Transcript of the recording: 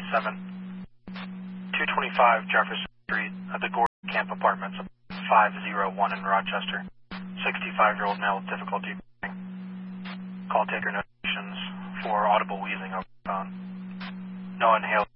225 Jefferson Street at the Gordon Camp Apartments, 501 in Rochester. 65-year-old male with difficulty breathing. Call taker notifications for audible wheezing over the phone. No inhaled